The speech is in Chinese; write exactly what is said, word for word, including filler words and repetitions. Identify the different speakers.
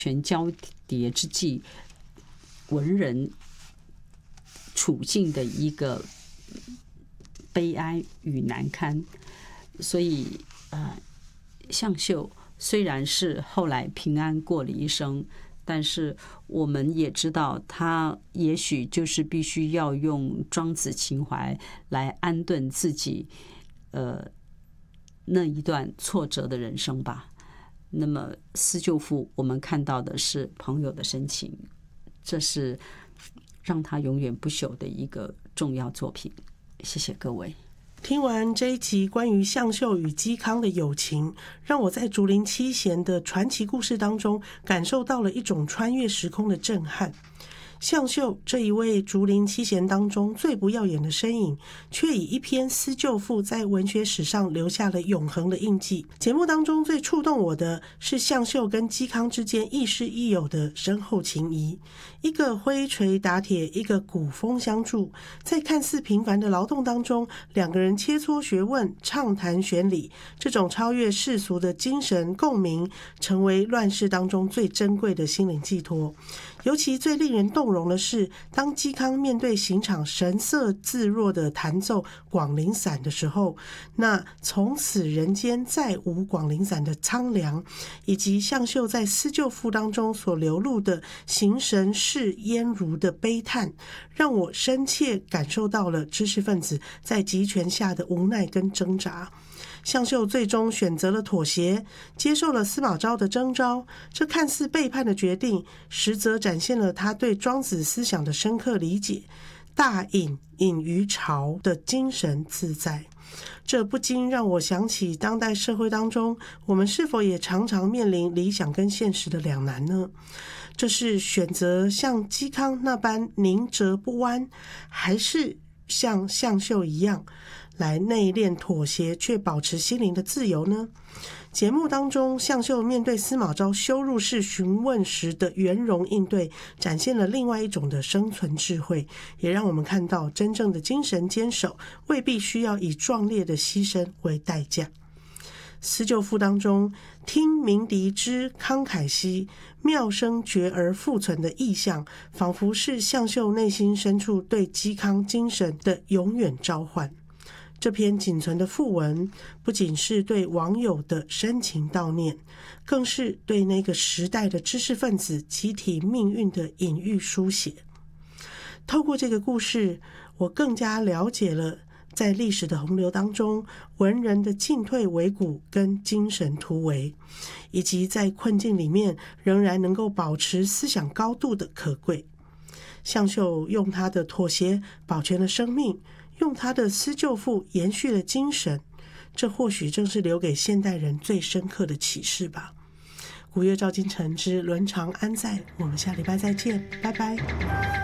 Speaker 1: 权交叠之际，文人处境的一个悲哀与难堪。所以呃，向秀虽然是后来平安过了一生，但是我们也知道他也许就是必须要用庄子情怀来安顿自己呃那一段挫折的人生吧。那么思旧赋我们看到的是朋友的深情，这是让他永远不朽的一个重要作品。谢谢各位。
Speaker 2: 听完这一集关于向秀与嵇康的友情，让我在竹林七贤的传奇故事当中感受到了一种穿越时空的震撼。向秀这一位竹林七贤当中最不耀眼的身影，却以一篇思旧赋在文学史上留下了永恒的印记。节目当中最触动我的是向秀跟嵇康之间亦师亦友的深厚情谊，一个挥锤打铁，一个鼓风相助，在看似平凡的劳动当中，两个人切磋学问，畅谈玄理，这种超越世俗的精神共鸣，成为乱世当中最珍贵的心灵寄托。尤其最令人动容的是，当嵇康面对刑场神色自若的弹奏广陵散的时候，那从此人间再无广陵散的苍凉，以及向秀在思旧赋当中所流露的形神释焉如的悲叹，让我深切感受到了知识分子在集权下的无奈跟挣扎。向秀最终选择了妥协，接受了司马昭的征召，这看似背叛的决定，实则展现了他对庄子思想的深刻理解，大隐隐于朝的精神自在。这不禁让我想起当代社会当中，我们是否也常常面临理想跟现实的两难呢？这是选择像嵇康那般宁折不弯，还是像向秀一样来内敛妥协却保持心灵的自由呢？节目当中，向秀面对司马昭羞辱式询问时的圆融应对，展现了另外一种的生存智慧，也让我们看到真正的精神坚守未必需要以壮烈的牺牲为代价。思旧赋当中，听鸣笛之慷慨兮，妙声绝而复存的意象，仿佛是向秀内心深处对嵇康精神的永远召唤。这篇仅存的赋文，不仅是对网友的深情悼念，更是对那个时代的知识分子集体命运的隐喻书写。透过这个故事，我更加了解了在历史的洪流当中，文人的进退维谷跟精神突围，以及在困境里面仍然能够保持思想高度的可贵。向秀用他的妥协保全了生命，用他的思旧赋延续了精神，这或许正是留给现代人最深刻的启示吧。古月照今晨之伦常安在，我们下礼拜再见，拜拜。